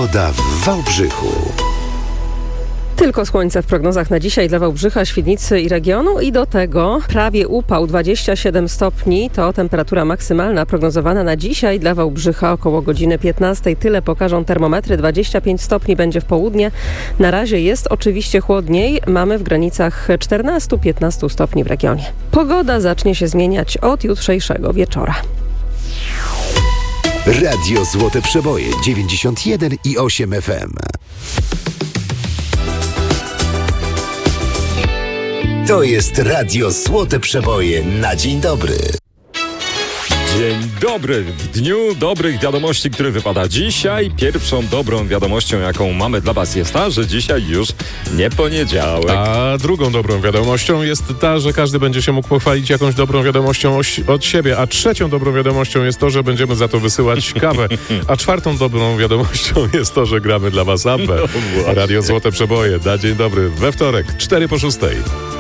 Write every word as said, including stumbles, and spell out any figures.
Pogoda w Wałbrzychu. Tylko słońce w prognozach na dzisiaj dla Wałbrzycha, Świdnicy i regionu i do tego prawie upał, dwadzieścia siedem stopni. To temperatura maksymalna prognozowana na dzisiaj dla Wałbrzycha około godziny piętnastej. Tyle pokażą termometry, dwadzieścia pięć stopni będzie w południe. Na razie jest oczywiście chłodniej, mamy w granicach czternaście do piętnastu stopni w regionie. Pogoda zacznie się zmieniać od jutrzejszego wieczora. Radio Złote Przeboje dziewięćdziesiąt jeden i osiem F M. To jest Radio Złote Przeboje na dzień dobry. Dzień dobry. W dniu dobrych wiadomości, który wypada dzisiaj, pierwszą dobrą wiadomością, jaką mamy dla Was, jest ta, że dzisiaj już nie poniedziałek. A drugą dobrą wiadomością jest ta, że każdy będzie się mógł pochwalić jakąś dobrą wiadomością od siebie. A trzecią dobrą wiadomością jest to, że będziemy za to wysyłać kawę. A czwartą dobrą wiadomością jest to, że gramy dla Was Abbę. No Radio Złote Przeboje na dzień dobry we wtorek, cztery po szóstej.